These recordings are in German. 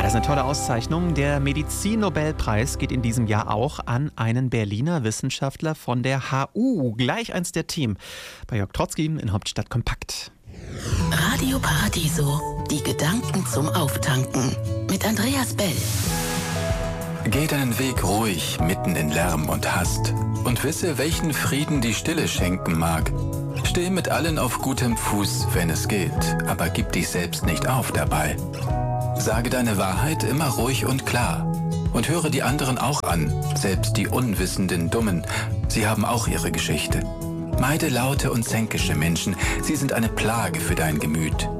ist eine tolle Auszeichnung. Der Medizin-Nobelpreis geht in diesem Jahr auch an einen Berliner Wissenschaftler von der HU. Gleich eins der Team bei Jörg Trotzki in Hauptstadt Kompakt. Radio Paradiso, die Gedanken zum Auftanken mit Andreas Bell. Geh deinen Weg ruhig, mitten in Lärm und Hast und wisse, welchen Frieden die Stille schenken mag. Steh mit allen auf gutem Fuß, wenn es geht, aber gib dich selbst nicht auf dabei. Sage deine Wahrheit immer ruhig und klar und höre die anderen auch an, selbst die unwissenden Dummen. Sie haben auch ihre Geschichte. Meide laute und zänkische Menschen, sie sind eine Plage für dein Gemüt.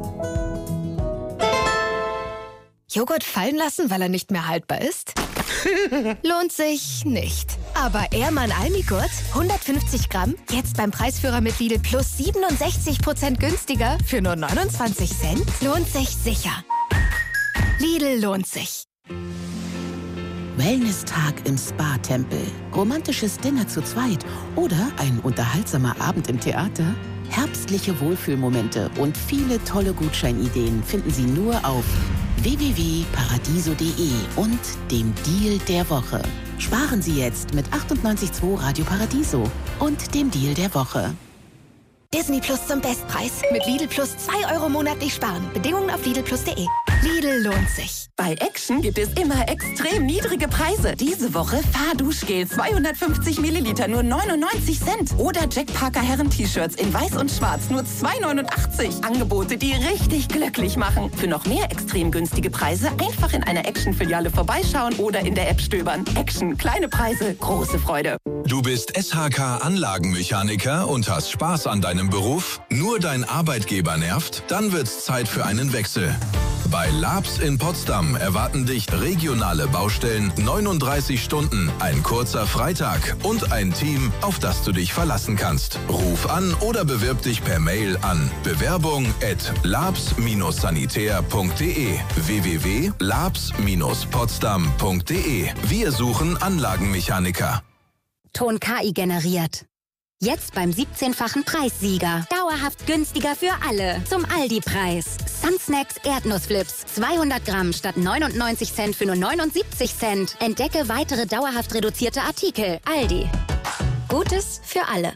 Joghurt fallen lassen, weil er nicht mehr haltbar ist? Lohnt sich nicht. Aber Ehrmann Almigurt, 150 Gramm, jetzt beim Preisführer mit Lidl Plus 67% günstiger für nur 29 Cent? Lohnt sich sicher. Lidl lohnt sich. Wellness-Tag im Spa-Tempel, romantisches Dinner zu zweit oder ein unterhaltsamer Abend im Theater? Herbstliche Wohlfühlmomente und viele tolle Gutscheinideen finden Sie nur auf www.paradiso.de und dem Deal der Woche. Sparen Sie jetzt mit 98,2 Radio Paradiso und dem Deal der Woche. Disney Plus zum Bestpreis. Mit Lidl Plus 2 Euro monatlich sparen. Bedingungen auf lidlplus.de. Lidl lohnt sich. Bei Action gibt es immer extrem niedrige Preise. Diese Woche Fahrduschgel 250 Milliliter nur 99 Cent. Oder Jack Parker Herren-T-Shirts in weiß und schwarz nur 2,89. Angebote, die richtig glücklich machen. Für noch mehr extrem günstige Preise einfach in einer Action-Filiale vorbeischauen oder in der App stöbern. Action, kleine Preise, große Freude. Du bist SHK-Anlagenmechaniker und hast Spaß an deinem Beruf? Nur dein Arbeitgeber nervt? Dann wird's Zeit für einen Wechsel. Bei Labs in Potsdam erwarten dich regionale Baustellen, 39 Stunden, ein kurzer Freitag und ein Team, auf das du dich verlassen kannst. Ruf an oder bewirb dich per Mail an bewerbung@labs-sanitär.de www.labs-potsdam.de. Wir suchen Anlagenmechaniker. Ton KI generiert. Jetzt beim 17-fachen Preissieger. Dauerhaft günstiger für alle. Zum Aldi-Preis. Sunsnacks Erdnussflips. 200 Gramm statt 99 Cent für nur 79 Cent. Entdecke weitere dauerhaft reduzierte Artikel. Aldi. Gutes für alle.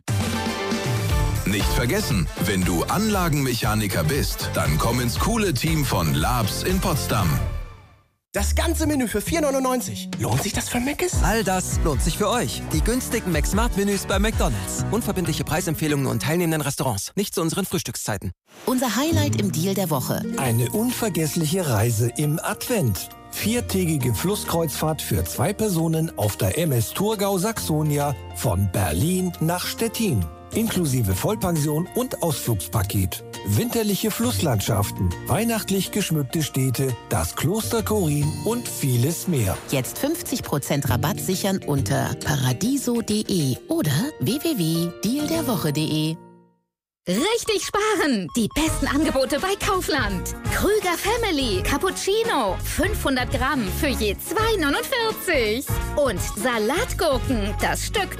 Nicht vergessen, wenn du Anlagenmechaniker bist, dann komm ins coole Team von Labs in Potsdam. Das ganze Menü für 4,99. Lohnt sich das für Mc's? All das lohnt sich für euch. Die günstigen McSmart-Menüs bei McDonald's. Unverbindliche Preisempfehlungen und teilnehmenden Restaurants. Nicht zu unseren Frühstückszeiten. Unser Highlight im Deal der Woche. Eine unvergessliche Reise im Advent. 4-tägige Flusskreuzfahrt für 2 Personen auf der MS Thurgau Saxonia von Berlin nach Stettin. Inklusive Vollpension und Ausflugspaket. Winterliche Flusslandschaften, weihnachtlich geschmückte Städte, das Kloster Korin und vieles mehr. Jetzt 50% Rabatt sichern unter paradiso.de oder www.dealderwoche.de. Richtig sparen! Die besten Angebote bei Kaufland. Krüger Family Cappuccino 500 Gramm für je 2,49. Und Salatgurken, das Stück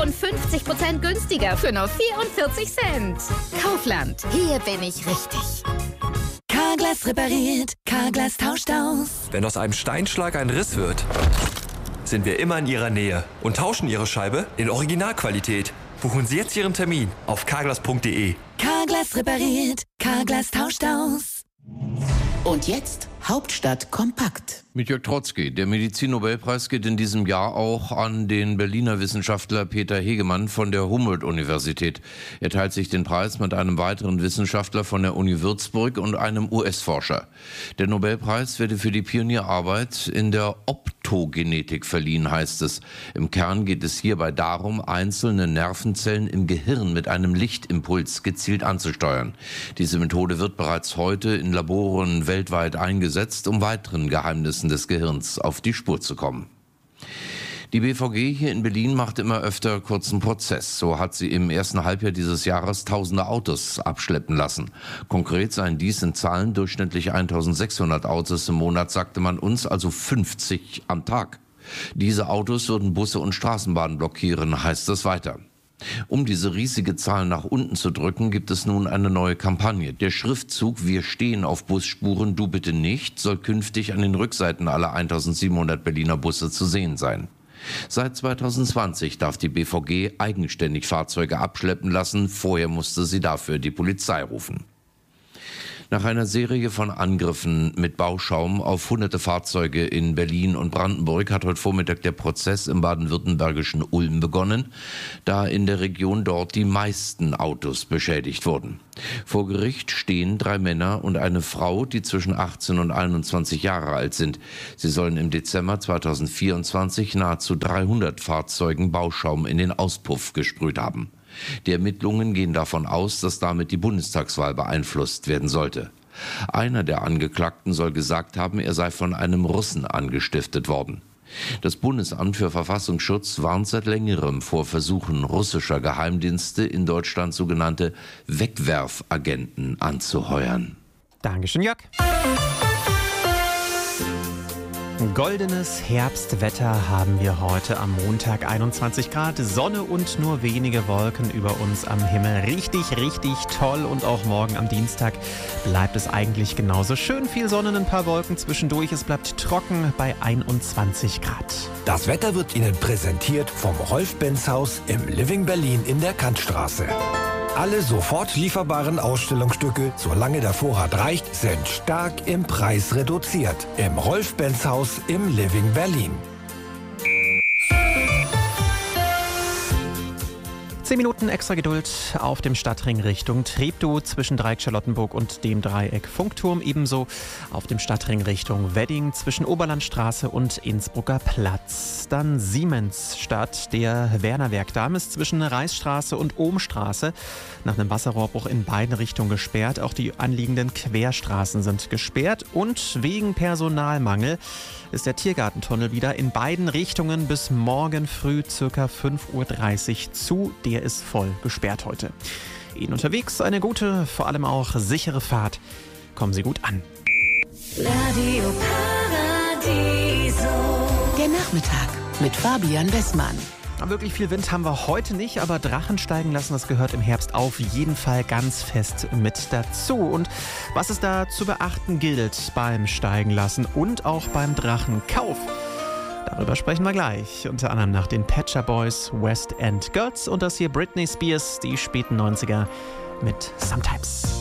55% günstiger für nur 44 Cent. Kaufland, hier bin ich richtig. Carglass repariert, Carglass tauscht aus. Wenn aus einem Steinschlag ein Riss wird, sind wir immer in Ihrer Nähe und tauschen Ihre Scheibe in Originalqualität. Buchen Sie jetzt Ihren Termin auf carglass.de. Carglass repariert, Carglass tauscht aus. Und jetzt Hauptstadt kompakt. Mit Jörg Trotzki. Der Medizin-Nobelpreis geht in diesem Jahr auch an den Berliner Wissenschaftler Peter Hegemann von der Humboldt-Universität. Er teilt sich den Preis mit einem weiteren Wissenschaftler von der Uni Würzburg und einem US-Forscher. Der Nobelpreis werde für die Pionierarbeit in der Optogenetik verliehen, heißt es. Im Kern geht es hierbei darum, einzelne Nervenzellen im Gehirn mit einem Lichtimpuls gezielt anzusteuern. Diese Methode wird bereits heute in Laboren weltweit eingesetzt, um weiteren Geheimnissen des Gehirns auf die Spur zu kommen. Die BVG hier in Berlin macht immer öfter kurzen Prozess. So hat sie im ersten Halbjahr dieses Jahres tausende Autos abschleppen lassen. Konkret seien dies in Zahlen durchschnittlich 1600 Autos im Monat, sagte man uns, also 50 am Tag. Diese Autos würden Busse und Straßenbahnen blockieren, heißt es weiter. Um diese riesige Zahl nach unten zu drücken, gibt es nun eine neue Kampagne. Der Schriftzug "Wir stehen auf Busspuren, du bitte nicht" soll künftig an den Rückseiten aller 1700 Berliner Busse zu sehen sein. Seit 2020 darf die BVG eigenständig Fahrzeuge abschleppen lassen. Vorher musste sie dafür die Polizei rufen. Nach einer Serie von Angriffen mit Bauschaum auf hunderte Fahrzeuge in Berlin und Brandenburg hat heute Vormittag der Prozess im baden-württembergischen Ulm begonnen, da in der Region dort die meisten Autos beschädigt wurden. Vor Gericht stehen 3 Männer und eine Frau, die zwischen 18 und 21 Jahre alt sind. Sie sollen im Dezember 2024 nahezu 300 Fahrzeugen Bauschaum in den Auspuff gesprüht haben. Die Ermittlungen gehen davon aus, dass damit die Bundestagswahl beeinflusst werden sollte. Einer der Angeklagten soll gesagt haben, er sei von einem Russen angestiftet worden. Das Bundesamt für Verfassungsschutz warnt seit längerem vor Versuchen russischer Geheimdienste, in Deutschland sogenannte Wegwerfagenten anzuheuern. Dankeschön, Jörg. Goldenes Herbstwetter haben wir heute am Montag, 21 Grad, Sonne und nur wenige Wolken über uns am Himmel. Richtig, richtig toll, und auch morgen am Dienstag bleibt es eigentlich genauso schön. Viel Sonne, ein paar Wolken zwischendurch, es bleibt trocken bei 21 Grad. Das Wetter wird Ihnen präsentiert vom Rolf-Benz-Haus im Living Berlin in der Kantstraße. Alle sofort lieferbaren Ausstellungsstücke, solange der Vorrat reicht, sind stark im Preis reduziert. Im Rolf-Benz-Haus im Living Berlin. 10 Minuten extra Geduld auf dem Stadtring Richtung Treptow zwischen Dreieck Charlottenburg und dem Dreieck Funkturm. Ebenso auf dem Stadtring Richtung Wedding zwischen Oberlandstraße und Innsbrucker Platz. Dann Siemensstadt, der Wernerwerkdamm ist zwischen Reichsstraße und Ohmstraße nach einem Wasserrohrbruch in beiden Richtungen gesperrt. Auch die anliegenden Querstraßen sind gesperrt. Und wegen Personalmangel ist der Tiergartentunnel wieder in beiden Richtungen bis morgen früh ca. 5:30 Uhr zu. Der ist voll gesperrt heute. Ihnen unterwegs eine gute, vor allem auch sichere Fahrt. Kommen Sie gut an. Radio Paradiso. Der Nachmittag mit Fabian Wessmann. Wirklich viel Wind haben wir heute nicht, aber Drachen steigen lassen, das gehört im Herbst auf jeden Fall ganz fest mit dazu. Und was es da zu beachten gilt beim Steigen lassen und auch beim Drachenkauf, darüber sprechen wir gleich. Unter anderem nach den Pet Shop Boys, West End Girls und das hier Britney Spears, die späten 90er mit Sometimes.